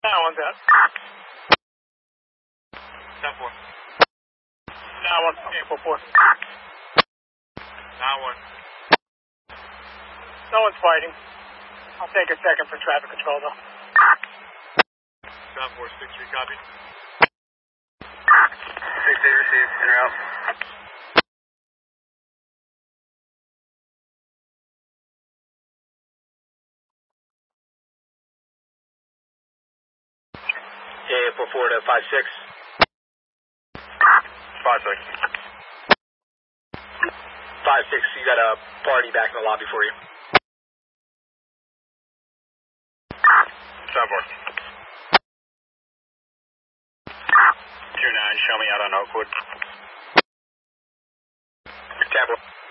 That one's out. 10-4. That one's vehicle 4. 9-1. No one's fighting. I'll take a second for traffic control, though. 7-4, 6-3, copy. 6-8 received, in or out. Yeah, 4-4 to 5-6. 5-6. 5-6, you got a party back in the lobby for you. 7-4. 2-9, show me out on Oakwood. Tablet.